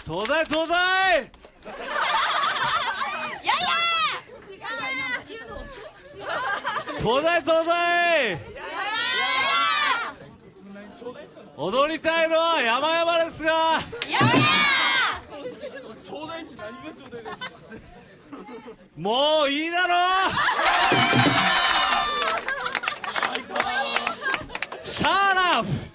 東大東大や東大東大踊りたいのは山々ですがもういいだろシャーラップ